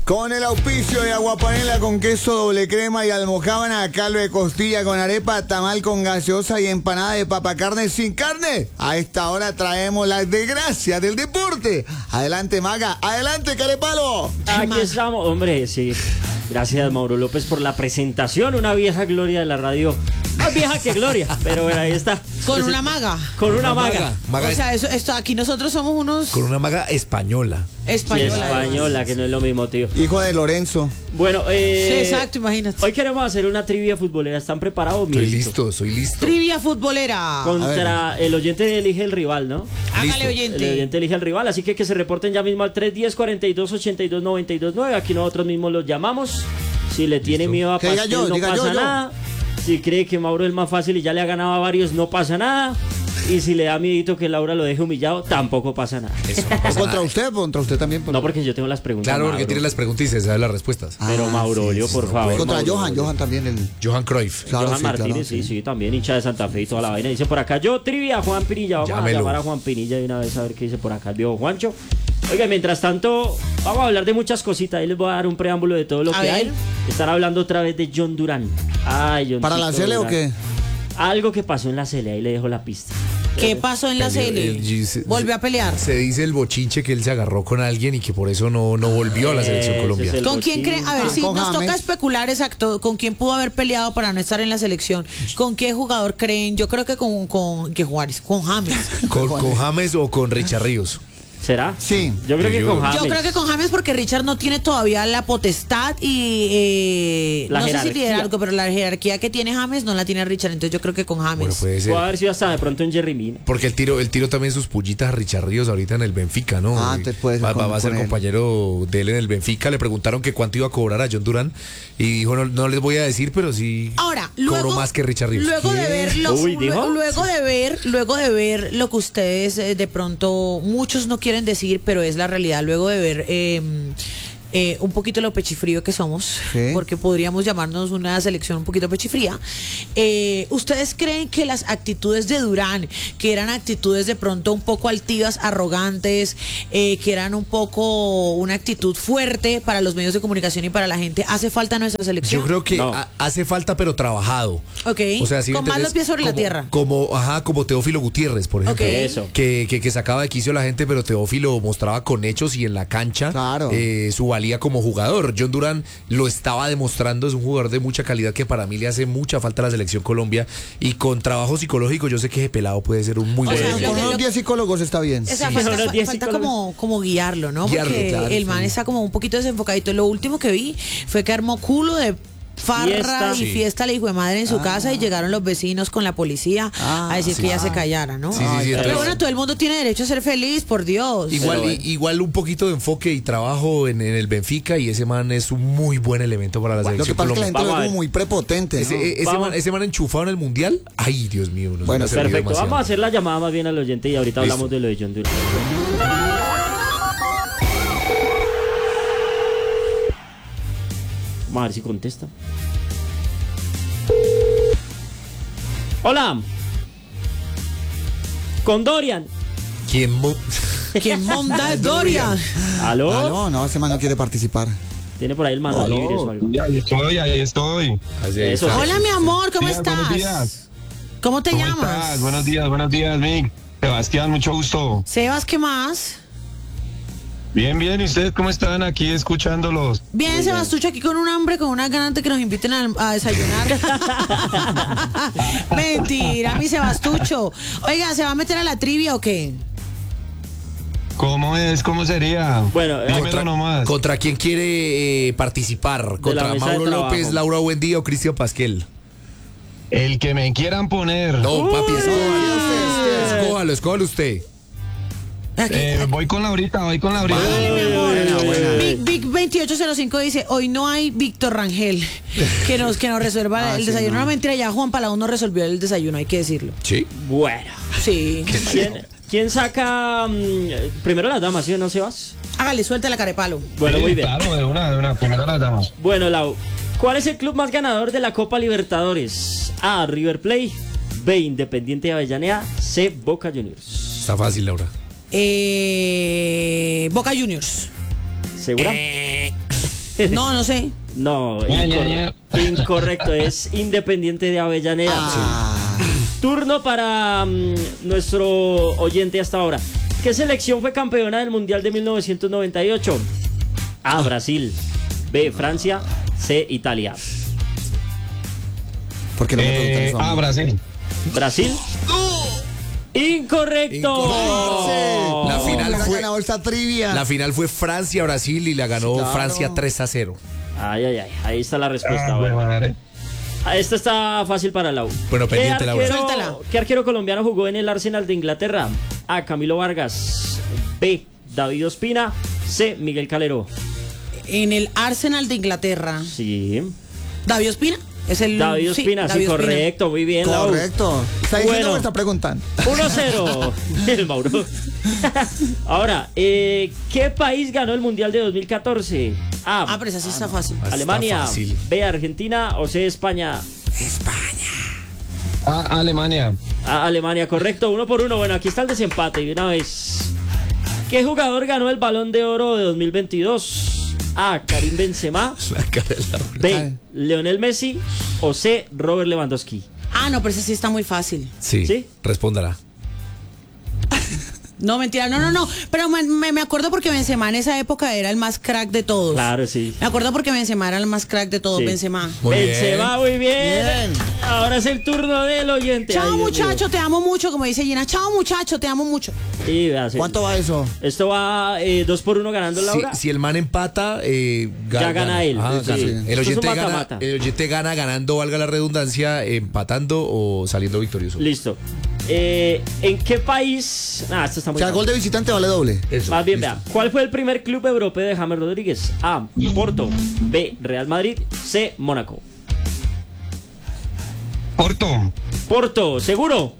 Con el auspicio de aguapanela con queso doble crema y almojábana, caldo de costilla con arepa, tamal con gaseosa y empanada de papa carne sin carne. A esta hora traemos las desgracias del deporte. Adelante, Maga. Adelante, Carepalo. Aquí estamos, hombre, sí. Gracias, Mauro López, por la presentación. Una vieja gloria de la radio. Más vieja que Gloria, pero bueno, ahí está. Con una maga. Con una maga. O sea, esto, aquí nosotros somos unos... Con una maga española. Española. Sí, española, que no es lo mismo, tío. Hijo de Lorenzo. Bueno, Sí, exacto, imagínate. hoy queremos hacer una trivia futbolera. ¿Están preparados? Soy listo. Trivia futbolera. Contra el oyente elige el rival, ¿no? Hágale, El oyente. oyente elige al rival, así que se reporten ya mismo al 310-42-82-92-9. Aquí nosotros mismos los llamamos. Si le tiene miedo a Que diga pastel, yo, no diga pasa yo. nada. Si cree que Mauro es más fácil y ya le ha ganado a varios, no pasa nada. Y si le da miedito que Laura lo deje humillado, tampoco pasa nada. Eso no ¿O pasa contra nada. usted también? No, porque yo tengo las preguntas. Claro, porque Mauro. tiene las preguntas y se sabe las respuestas. Pero Maurolio, sí, por no, favor. Contra Mauro. Johan también. Johan Cruyff. Claro, Johan sí, Martínez, claro, sí, también hincha de Santa Fe y toda la vaina. Dice por acá, yo trivia, Juan Pinilla. Vamos Llámelo. a llamar a Juan Pinilla de una vez a ver qué dice por acá el viejo Juancho. Oiga, mientras tanto, vamos a hablar de muchas cositas. Ahí les voy a dar un preámbulo de todo lo A que ver. hay. Están hablando otra vez de John Durán. Ay, John. ¿Para la Cele o qué? Algo que pasó en la Cele, ahí le dejo la pista. ¿Qué pasó en la Cele? ¿Volvió a pelear? Se dice el bochinche que él se agarró con alguien y que por eso no volvió a la selección Ese colombiana. es el ¿Con quién bochinche. cree? A ver, si con nos James. toca especular exacto, ¿con quién pudo haber peleado para no estar en la selección? ¿Con qué jugador creen? Yo creo que con Juárez, con James. Con James o con Richard Ríos. ¿Será? Sí. Yo creo que Yo- con James. Yo creo que con James porque Richard no tiene todavía la potestad y La no sé si jerarquía. liderazgo, pero la jerarquía que tiene James no la tiene Richard, entonces yo creo que con James. Bueno, puede ser. Puede haber sido hasta de pronto en Jerry Mina. Porque el tiro también sus pullitas a Richard Ríos ahorita en el Benfica, ¿no? Ah, entonces puede ser Va a ser con él. compañero de él en el Benfica. Le preguntaron que cuánto iba a cobrar a John Durán y dijo, no les voy a decir, pero sí Ahora, luego, cobró más que Richard Ríos. Luego de verlo, Uy, ¿dijo? luego de ver lo que ustedes de pronto muchos no quieren decir, pero es la realidad. Luego de ver un poquito lo pechifrío que somos, Sí. porque podríamos llamarnos una selección un poquito pechifría. ¿Ustedes creen que las actitudes de Durán, que eran actitudes de pronto un poco altivas, arrogantes, que eran un poco una actitud fuerte para los medios de comunicación y para la gente, hace falta en nuestra selección? Yo creo que No. hace falta, pero trabajado. Ok. O sea, ¿sí me Con más entendés? los pies sobre la tierra. Como Teófilo Gutiérrez, por ejemplo. Ok. Eso. Que sacaba de quicio a la gente, pero Teófilo mostraba con hechos y en la cancha Claro. su valía como jugador. John Durán lo estaba demostrando, es un jugador de mucha calidad que para mí le hace mucha falta a la selección Colombia y con trabajo psicológico yo sé que ese pelado puede ser un muy O buen sea, ejemplo. Con unos 10 psicólogos está bien. O sea, Sí. falta, Unos 10 falta psicólogos. como guiarlo, ¿no? Guiarlo, Porque claro, el man sí. está como un poquito desenfocadito. Lo último que vi fue que armó culo de farra Fiesta. y Sí. fiesta le hijo de madre en su casa y llegaron los vecinos con la policía a decir que ella se callara, ¿no? Sí, sí, sí, Pero entonces- bueno, todo el mundo tiene derecho a ser feliz, por Dios. Igual un poquito de enfoque y trabajo en el Benfica y ese man es un muy buen elemento para la Lo que selección pasa es que la colombiana. gente lo ve Vamos a como ver. muy prepotente, ¿no? Vamos. Ese man enchufado en el mundial, ay Dios mío, nos Bueno, va a servir Perfecto, demasiado. vamos a hacer la llamada más bien al oyente y ahorita Listo. hablamos de lo de John Durán. Vamos a ver si contesta. Hola. Con Dorian. ¿Quién ¿Quién monta es Dorian? ¿Aló? Ah, no, ese man no quiere participar. Tiene por ahí el mando libre o algo. Ahí estoy. Eso. Hola, mi amor, ¿cómo Buenos estás? días. ¿Cómo te ¿Cómo llamas? estás? Buenos días, Mick. Sebastián, mucho gusto. Sebas, ¿qué más? Bien, ¿y ustedes cómo están aquí escuchándolos? Bien, Sebastucho, aquí con un hambre, con unas ganas de que nos inviten a desayunar. Mentira, mi Sebastucho. Oiga, ¿se va a meter a la trivia o qué? ¿Cómo es? ¿Cómo sería? Bueno, dímelo nomás. ¿Contra quién quiere participar? ¿Contra mesa de Mauro trabajo. López, Laura Buendía o Cristian Pasquel? El que me quieran poner. No, papi, escójalo usted. Voy con Laurita. Big 2805 dice, hoy no hay Víctor Rangel que nos resuelva el sí, desayuno. no. No, mentira, ya Juan Palau nos resolvió el desayuno, hay que decirlo. Sí. bueno. Sí. ¿Quién saca primero las damas, sí o no, Sebas? Hágale, suelta la carepalo. Bueno, muy bien. Claro, de una. Primero las damas. Bueno, Lau, ¿cuál es el club más ganador de la Copa Libertadores? A, River Plate. B, Independiente de Avellaneda. C, Boca Juniors. Está fácil, Laura. Boca Juniors. ¿Segura? No, no sé. No, Ya, ya, incorrecto, es Independiente de Avellaneda. Ah, Turno para nuestro oyente hasta ahora. ¿Qué selección fue campeona del Mundial de 1998? A, Brasil. B, Francia. C, Italia. ¿por qué no me preguntan eso? a mí? Brasil. ¿Brasil? ¡Incorrecto! La final Hubiera fue- ganado esta trivia. La final fue Francia-Brasil y la ganó Claro. Francia 3-0. Ay, ay, ay, ahí está la respuesta. Ah, bueno. madre. Esta está fácil para Lau. Bueno, pendiente, Laura. Suéltala. ¿Qué arquero colombiano jugó en el Arsenal de Inglaterra? A, Camilo Vargas. B, David Ospina. C, Miguel Calero. En el Arsenal de Inglaterra. Sí. ¿David Ospina? Es el... David Ospina, sí, David Ospina. correcto, muy bien, Lau. Correcto. ¿Está diciendo Bueno. o está preguntando? 1-0. El Mauro. Ahora, ¿qué país ganó el Mundial de 2014? A, Ah, pero esa sí está fácil. Está Alemania. fácil. B, Argentina. O C, España. Alemania. A, Alemania, correcto. 1-1. Bueno, aquí está el desempate. Y de una vez. ¿Qué jugador ganó el Balón de Oro de 2022? A, Karim Benzema. La cara de Laura. B, Lionel Messi. O C, Robert Lewandowski. Ah, no, pero esa sí está muy fácil. Sí, ¿Sí? respóndala. No, mentira, no. Pero me acuerdo porque Benzema en esa época era el más crack de todos. Claro, sí. Me acuerdo porque Benzema era el más crack de todos, Sí. Benzema. Muy Benzema, muy bien. Bien. Ahora es el turno del oyente. Chao, Ay, Dios muchacho, te amo mucho, como dice Gina. Chao, muchacho, te amo mucho. mío. Y vea, sí. ¿Cuánto va eso? Esto va 2-1 ganando Laura. Si el man empata, Ya gana él. Ah, Sí, gana. sí. El, Esto es oyente un gana, mata-mata. el oyente gana ganando, valga la redundancia, empatando o saliendo victorioso. Listo. ¿En qué país? Esto está O muy sea, fácil. gol de visitante vale doble. Eso, Más bien, listo. vea. ¿Cuál fue el primer club europeo de James Rodríguez? A, Porto. B, Real Madrid. C, Mónaco. Porto. Porto, ¿seguro?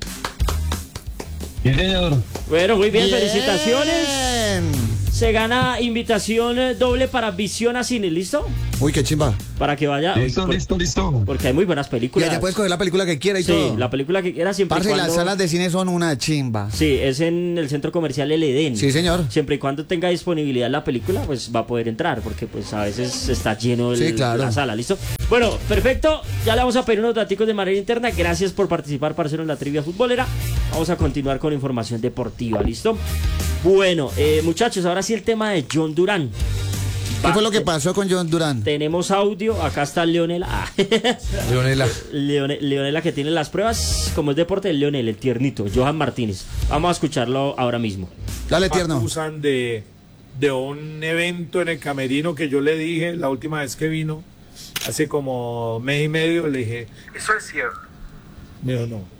Sí, señor. Bueno, muy bien, Bien. felicitaciones. Se gana invitación doble para Visión a Cine, ¿listo? Uy, qué chimba. Para que vaya. Listo, listo. Porque hay muy buenas Y películas. allá puedes coger la película que quiera y Sí, todo. la película que quiera siempre y Parce, las cuando... salas de cine son una chimba. Sí, es en el centro comercial El Edén. Sí, señor. Siempre y cuando tenga disponibilidad la película, pues va a poder entrar, porque pues a veces está lleno Sí, claro. la sala, ¿listo? Bueno, perfecto. Ya le vamos a pedir unos daticos de manera interna. Gracias por participar, parcero, en la trivia futbolera. Vamos a continuar con información deportiva, ¿listo? Bueno, muchachos, ahora sí el tema de John Durán. ¿Qué fue lo que pasó con John Durán? Tenemos audio, acá está Leonel. Leonela. Leonela que tiene las pruebas, como es deporte, Leonel, el tiernito, Johan Martínez. Vamos a escucharlo ahora mismo. Dale, tierno. Acusan de un evento en el camerino que yo le dije la última vez que vino, hace como mes y medio, le dije, ¿eso es cierto? Me dijo, no.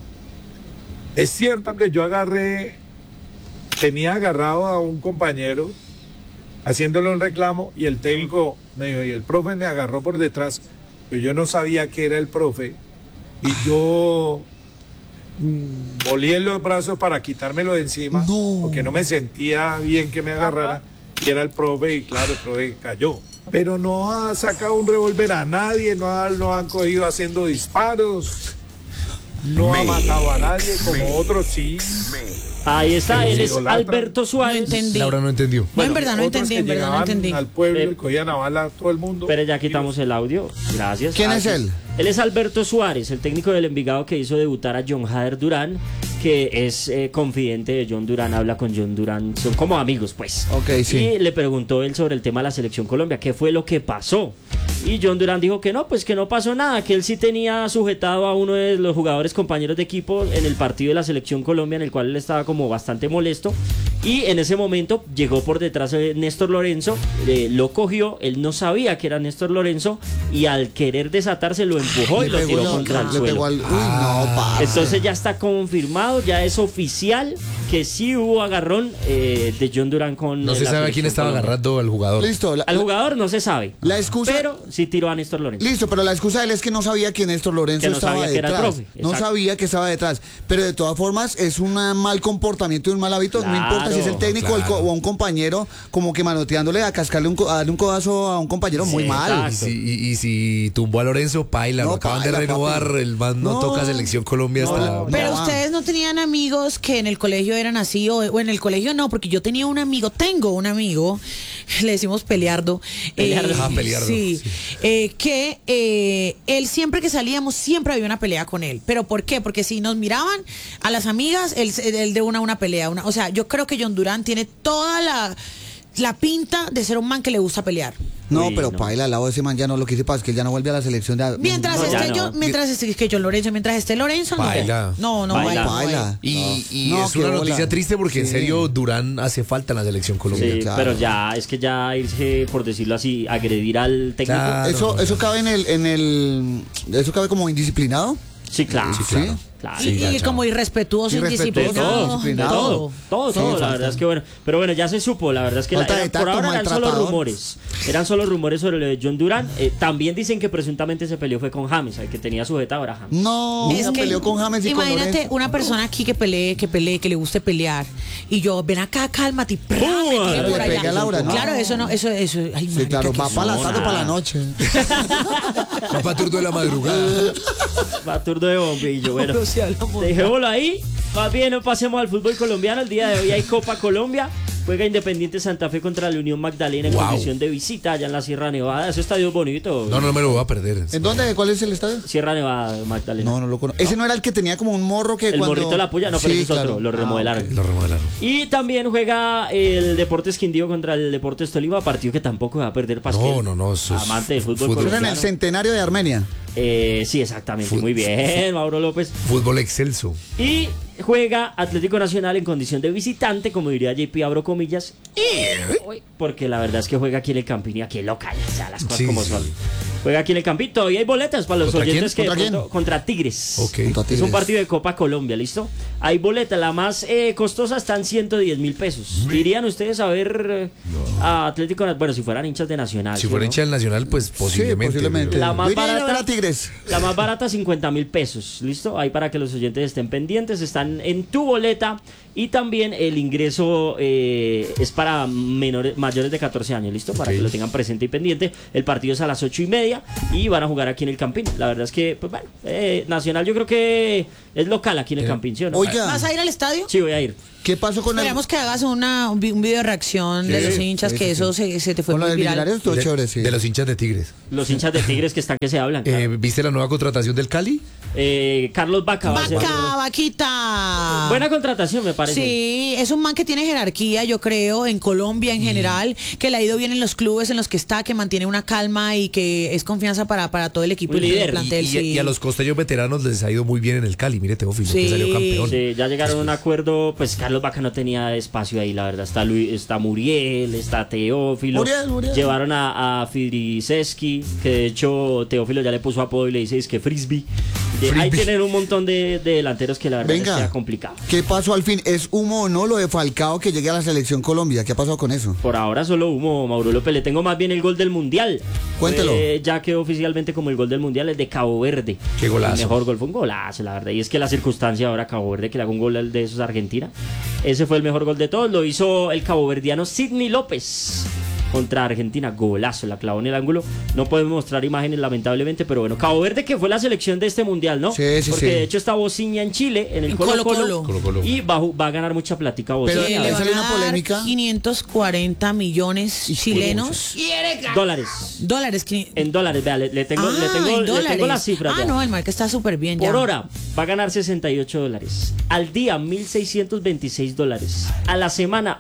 Es cierto que yo tenía agarrado a un compañero haciéndole un reclamo y el técnico me dijo, y el profe me agarró por detrás, pero yo no sabía que era el profe y yo volé los brazos para quitármelo de encima No. porque no me sentía bien que me agarrara y era el profe y claro, el profe cayó. Pero no ha sacado un revólver a nadie, no han cogido haciendo disparos, no ha matado a nadie como otros sí. Ahí está, él es Idolatra. Alberto No Suárez. entendí. Laura no entendió. No, en verdad no Otros entendí, que en verdad no llegaban entendí. al pueblo Pero- y cogían a bala a todo el mundo. Pero ya quitamos el audio. Gracias. ¿Quién es Así él? Él es Alberto Suárez, el técnico del Envigado que hizo debutar a John Hader Durán, que es confidente de John Durán, habla con John Durán, son como amigos, pues. Ok, sí. Y le preguntó él sobre el tema de la Selección Colombia, qué fue lo que pasó. Y John Durán dijo que no, pues que no pasó nada, que él sí tenía sujetado a uno de los jugadores compañeros de equipo en el partido de la Selección Colombia, en el cual él estaba como bastante molesto. Y en ese momento llegó por detrás de Néstor Lorenzo, lo cogió, él no sabía que era Néstor Lorenzo, y al querer desatarse lo empujó y lo tiró contra el le suelo. pegó al... Uy, no, parce. Entonces ya está confirmado, ya es oficial que sí hubo agarrón de John Durán con No se la sabe a Selección quién estaba Colombia. agarrando al jugador. Listo. Al jugador no se sabe, La excusa... pero sí tiró a Néstor Lorenzo. Listo, pero la excusa de él es que no sabía que Néstor Lorenzo Que no estaba sabía que era el detrás. profe, No exacto. sabía que estaba detrás. Pero de todas formas, es un mal comportamiento y un mal hábito. No Claro. importa si es el técnico claro. o a un compañero, como que manoteándole a cascarle a darle un codazo a un compañero muy mal. exacto. Y si tumbó a Lorenzo, paila, No, lo acaban paila, de renovar, papi. el man no No. toca selección Colombia hasta... Pero No. ustedes no tenían amigos que en el colegio eran así, o en el colegio no, porque yo tengo un amigo, le decimos Peleardo. Peleardo. Peleardo, Sí, sí. que él siempre que salíamos, siempre había una pelea con él. ¿Pero por qué? Porque si nos miraban a las amigas, él de una pelea. O sea, yo creo que John Durán tiene toda la pinta de ser un man que le gusta pelear. No, Uy, pero no. paila, al lado de ese man ya no lo quise para que él ya no vuelve a la selección de... Mientras No, ya esté no. yo, mientras esté Lorenzo, no. Baila. No, Baila. Paila. Y No, es qué una bola. noticia triste porque en Sí. serio Durán hace falta en la selección Colombia. Sí, claro. pero ya, es que ya irse, por decirlo así, agredir al técnico. Claro. Eso cabe eso cabe como indisciplinado. Sí, claro. Sí, claro. Claro. Y, ya, y chao. como irrespetuoso, Irrespetuoso, indisciplinado. disciplinado. Todo, Sí, la falta. verdad es que bueno. Pero bueno, ya se supo, la verdad es que Falta de por tacto, ahora eran solo maltratador. rumores. Eran solo rumores sobre lo de John Durán. También dicen que presuntamente se peleó fue con James, el que tenía sujetado era James. No, Es se que peleó con James y con imagínate Lorenzo. una persona aquí que pelee, que le guste pelear. Y yo, ven acá, cálmate. Y ¡prum! me tiro Le por pegué allá. a Laura, ¿no? Claro, eso no, eso. Ay, Sí, marica, claro, qué va para la zona. tarde o para la noche. Papá turno de la madrugada. Baturdo de bombillo. Bueno, No se habla muy dejémoslo ahí. Más bien, pasemos al fútbol colombiano. El día de hoy hay Copa Colombia. Juega Independiente Santa Fe contra la Unión Magdalena en Wow. condición de visita allá en la Sierra Nevada. Ese estadio es bonito. No me lo voy a perder. ¿En dónde? ¿Cuál es el estadio? Sierra Nevada, Magdalena. No lo conozco. Ese no era el que tenía como un morro que El cuando... morrito de la puya, no, pero ese es otro, lo remodelaron. ok. Lo remodelaron. Y también juega el Deportes Quindío contra el Deportes Tolima, partido que tampoco va a perder Pasquel. No, eso es amante del fútbol fútbol. Era en colombiano. el centenario de Armenia. Sí, exactamente. Muy bien, Mauro López. Fútbol excelso. Y juega Atlético Nacional en condición de visitante, como diría JP, abro comillas. Porque la verdad es que juega aquí en el Campín y aquí en local. O sea, las cosas Sí, como sí. son. Juega aquí en el Campito y hay boletas para los ¿Contra oyentes quién? que ¿Contra de pronto- quién? contra Tigres. Ok. Contra Es Tigres. un partido de Copa Colombia, ¿listo? Hay boletas, la más costosa están 110.000 pesos. ¿Irían ustedes a ver a Atlético Nacional? Bueno, si fueran hinchas de Nacional. Si ¿sí, fuera no? hincha del Nacional, pues posiblemente. Sí, posiblemente. La más Yo iría a ver barata- a Tigres. La más barata, 50.000 pesos, ¿listo? Ahí para que los oyentes estén pendientes, están en tu boleta. Y también el ingreso es para mayores de 14 años, ¿listo? Para Ok. que lo tengan presente y pendiente. El partido es a las 8:30 y van a jugar aquí en el Campín. La verdad es que, pues bueno, Nacional yo creo que es local aquí en el Campín, ¿sí o no? Oiga, ¿Vas a ir al estadio? Sí, voy a ir. ¿qué pasó con Esperemos que hagas un video de reacción de Sí, los hinchas, sí, que sí, eso se te fue con lo muy del viral. Millonarios? Estuvo De, chévere, sí. de los hinchas de Tigres. Los hinchas de Tigres que están que se hablan. Claro. ¿Viste la nueva contratación del Cali? Carlos Vaca va a ser- Vaca, vaquita. Buena contratación, me parece. Sí, es un man que tiene jerarquía, yo creo, en Colombia en general, que le ha ido bien en los clubes en los que está, que mantiene una calma y que es confianza para todo el equipo Un y el líder. plantel. sí. Y a los costeños veteranos les ha ido muy bien en el Cali. Mire, Teófilo, Sí. que salió campeón. Sí, ya llegaron a un acuerdo, pues Carlos Vaca no tenía espacio ahí, la verdad. Está Muriel, está Teófilo. Muriel. Llevaron a Fidriseski, que de hecho Teófilo ya le puso apodo y le dice es que Frisbee. Ahí tienen un montón de delanteros que la verdad les Venga. queda complicado. ¿Qué pasó al fin? ¿Es humo o no lo de Falcao que llegue a la selección Colombia? ¿Qué ha pasado con eso? Por ahora solo humo, Mauro López. Le tengo más bien el gol del Mundial. Cuéntelo. Ya quedó oficialmente como el gol del Mundial, el de Cabo Verde. Qué golazo. El mejor gol, fue un golazo, la verdad. Y es que la circunstancia ahora, Cabo Verde, que le haga un gol de esos a Argentina. Ese fue el mejor gol de todos. Lo hizo el caboverdiano Sidney López contra Argentina. Golazo, la clavó en el ángulo. No podemos mostrar imágenes, lamentablemente, pero bueno. Cabo Verde, que fue la selección de este Mundial, ¿no? Sí, sí, Porque sí. de hecho está Bociña en Chile, en el En Colo-Colo. Colo-Colo. Y va a ganar mucha plática Bociña. Pero, le ahí van salió a una dar polémica. 540 millones chilenos. Dólares. Dólares. En dólares, vea, le tengo la cifra. ya. No, el marca está súper bien ya. Por hora va a ganar $68. Al día, $1,626. A la semana,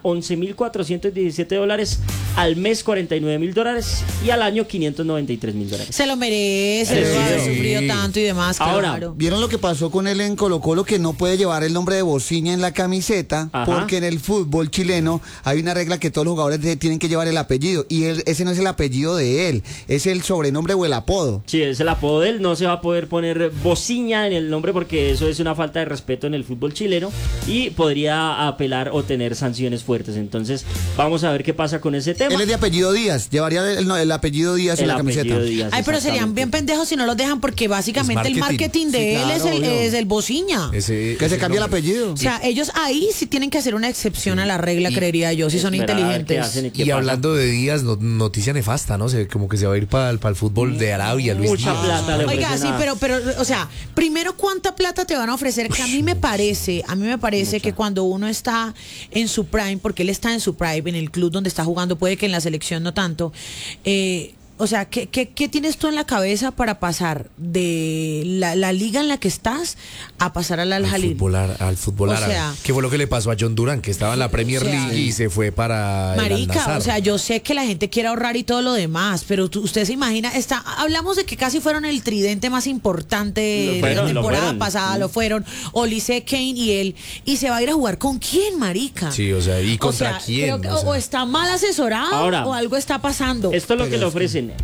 $11,417. Al mes, $49,000. Y al año, $593,000. Se lo merece, Sí. luego de haber sufrido tanto y demás, Ahora, claro. ¿Vieron lo que pasó con él en Colo-Colo? Que no puede llevar el nombre de Bociña en la camiseta, Ajá. porque en el fútbol chileno hay una regla que todos los jugadores tienen que llevar el apellido, y ese no es el apellido de él, es el sobrenombre o el apodo. Sí, es el apodo de él. No se va a poder poner Bociña en el nombre porque eso es una falta de respeto en el fútbol chileno y podría apelar o tener sanciones fuertes. Entonces, vamos a ver qué pasa con ese tema. tema. Él es de apellido Díaz, llevaría el apellido Díaz en El la camiseta. apellido Díaz, Ay, pero serían exactamente. bien pendejos si no los dejan porque básicamente Es el marketing. marketing de Sí, él claro, obvio. es el bociña. Que se cambie el apellido. O sea, ellos ahí sí tienen que hacer una excepción a la regla, creería yo, si son Esperar a ver qué inteligentes. hacen qué Y pasa. hablando de Díaz, noticia nefasta, ¿no? Como que se va a ir para el fútbol de Arabia, Luis Mucha Díaz. plata le Oiga, ofrecen sí, a- pero, o sea, primero, ¿cuánta plata te van a ofrecer? Que a mí me parece que cuando uno está en su prime, porque él está en su prime, en el club donde está jugando, puede que en la selección no tanto, o sea, ¿qué tienes tú en la cabeza para pasar de la liga en la que estás a pasar al Al Hilal? Al fútbol O árabe. sea, ¿Qué fue lo que le pasó a John Duran? Que estaba en la Premier o sea, League y se fue para el Marica, Al-Nassr. o sea, yo sé que la gente quiere ahorrar y todo lo demás, pero usted se imagina, hablamos de que casi fueron el tridente más importante Lo de fueron, la lo temporada fueron. pasada, lo fueron, Olise, Kane y él, y se va a ir a jugar ¿con quién, marica? Sí, o sea, ¿y contra quién? creo que O sea, o está mal asesorado Ahora, o algo está pasando. Esto es lo que Pero le es que- ofrecen: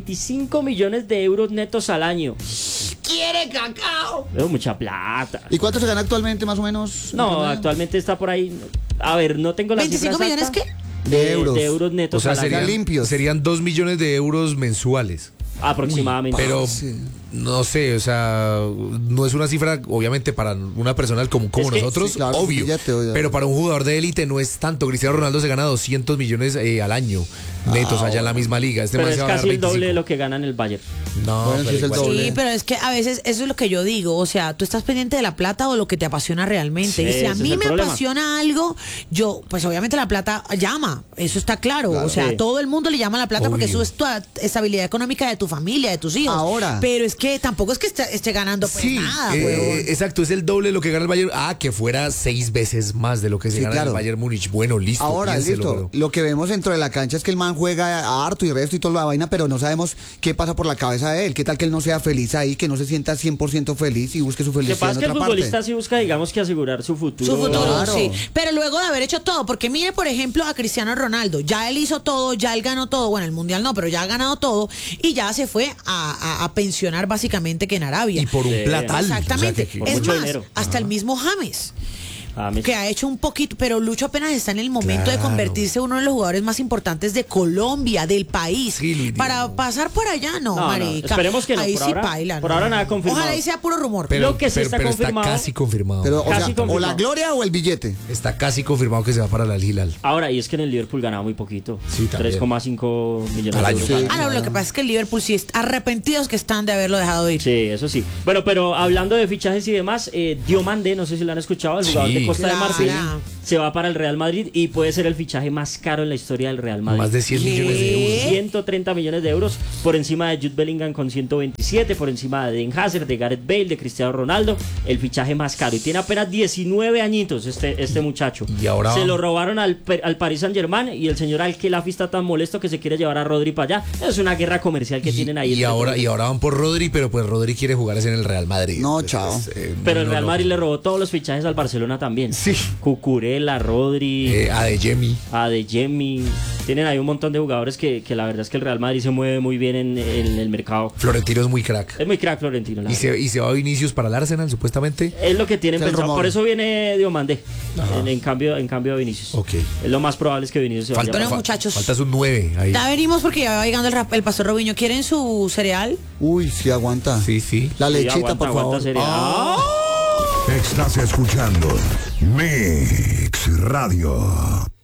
25 millones de euros netos al año. ¡Quiere cacao! Es mucha plata. ¿Y cuánto se gana actualmente, más o menos? No, actualmente está por ahí. A ver, no tengo la cifra ¿25 millones exacta. qué? De euros. De euros o netos sea, al año. sería limpios. serían 2 millones de euros mensuales. Aproximadamente. Pero sí. no sé, o sea, no es una cifra, obviamente, para una persona común como Es que- nosotros, sí, claro, obvio. billete, obvio. Pero para un jugador de élite no es tanto. Cristiano Ronaldo se gana 200 millones al año netos allá en la misma liga. Este Pero man es se va a ganar casi el doble 25. de lo que gana en el Bayern. No, Bueno, sí pero es el igual. doble. Sí, pero es que a veces eso es lo que yo digo, o sea, tú estás pendiente de la plata o lo que te apasiona realmente. Sí, Y si a ese mí es el me problema. apasiona algo, yo, pues obviamente la plata llama, eso está claro. O sea, Sí. todo el mundo le llama la plata porque Obvio. eso es tu estabilidad económica de tu familia, de tus hijos. Ahora. Pero es que tampoco es que esté ganando pues Sí, nada, huevón. exacto, es el doble de lo que gana el Bayern. Ah, que fuera 6 veces más de lo que se Sí, gana claro. el Bayern Múnich. Bueno, listo. Ahora, piénselo, listo. pero- Lo que vemos dentro de la cancha es que el man juega harto y resto y toda la vaina, pero no sabemos qué pasa por la cabeza de él. ¿Qué tal que él no sea feliz ahí, que no se sienta 100% feliz y busque su Lo que felicidad pasa es en que el otra futbolista parte? sí busca, digamos, que asegurar su futuro. Su futuro, Claro. sí. Pero luego de haber hecho todo, porque mire, por ejemplo, a Cristiano Ronaldo, ya él hizo todo, ya él ganó todo, bueno, el Mundial no, pero ya ha ganado todo y ya se fue a pensionar básicamente que en Arabia. Y por un Sí. platal. Exactamente. O sea, Por Es mucho más, dinero. hasta el mismo James, James. que ha hecho un poquito, pero Lucho apenas está en el momento de Claro. convertirse en uno de los jugadores más importantes de Colombia, del país. Sí, Luis Para Diego. pasar por allá, no, No, no, marica. esperemos que no, Ahí por sí ahora- paila, por no. ahora nada confirmado. Ojalá y sea puro rumor. Lo que sí está confirmado- Está casi confirmado. Pero, o Casi sea, o confirmado. la gloria o el billete. Está casi confirmado que se va para el Al-Hilal. Ahora, y es que en el Liverpool ganaba muy poquito. Sí, también. 3,5 millones Al de año. euros. Sí. Ah, no, lo que pasa es que el Liverpool sí está arrepentidos que están de haberlo dejado ir. Sí, eso sí. Bueno, pero hablando de fichajes y demás, Diomande, no sé si lo han escuchado, el jugador Sí. de Costa de Claro. Marfil, se va para el Real Madrid y puede ser el fichaje más caro en la historia del Real Madrid. Más de 100 ¿Qué? millones de euros. 130 millones de euros, por encima de Jude Bellingham con 127, por encima de Eden Hazard, de Gareth Bale, de Cristiano Ronaldo, el fichaje más caro. Y tiene apenas 19 añitos este muchacho. Y ahora se va- lo robaron al Paris Saint Germain y el señor Al-Khelafi está tan molesto que se quiere llevar a Rodri para allá. Es una guerra comercial que tienen ahí. Y entre ahora, todos. y ahora van por Rodri, pero pues Rodri quiere jugar es en el Real Madrid. No, Entonces, chao. Pero el no, Real no. Madrid le robó todos los fichajes al Barcelona también. Sí. Cucurella, Rodri, Adeyemi. Adeyemi. Tienen ahí un montón de jugadores que la verdad es que el Real Madrid se mueve muy bien en el mercado. Florentino es muy crack. Es muy crack Florentino. la Y verdad. se va Vinicius para el Arsenal, supuestamente. Es lo que tienen Es el pensado. rumor. Por eso viene Diomande. En cambio de Vinicius. Ok. Es lo más probable es que Vinicius se vaya. Bueno, fa- muchachos. Falta su 9 ahí. Ya venimos porque ya va llegando el pastor Robinho. ¿Quieren su cereal? Uy, sí, aguanta. Sí, sí. La Sí, lechita, aguanta, por aguanta, favor. cereal. Ah. Estás escuchando Mix Radio.